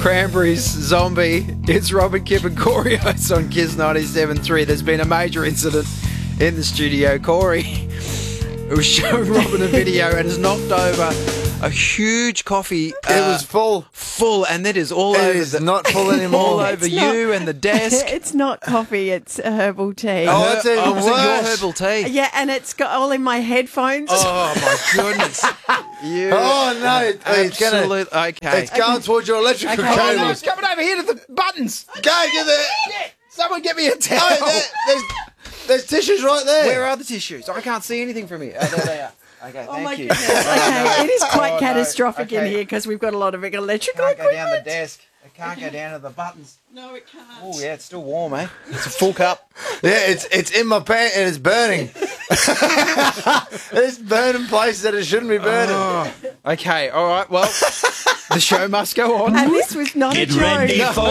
Cranberries, Zombie. It's Robin, Kip and Corey Oates on Kiss 97.3. There's been a major incident in the studio. Corey was showing Robin a video and has knocked over a huge coffee. It was full. Full, and it is all over. It is not full anymore. All over you and the desk. It's not coffee, it's herbal tea. Oh, that's even was it your worse. herbal tea? Yeah, and it's got all in my headphones. Oh, my goodness. You Oh, no. It's gonna, absolute. Okay. it's going towards your electrical Okay. Oh, no, cable. it's coming over here to the buttons. Go, get there. Someone get me a towel. Oh, there's tissues right there. Where are the tissues? I can't see anything from here. Oh, there they are. Okay, Oh my thank you. goodness. Okay, it is quite Oh, no. catastrophic in Okay. here because we've got a lot of electrical Can't go down the equipment. desk. It can't go down to the buttons. No, it can't. Oh, yeah, it's still warm, eh? It's a full cup. Yeah, it's in my pants and it's burning. It's burning places that it shouldn't be burning. Okay, all right, well, the show must go on. And this was not a Get joke. ready for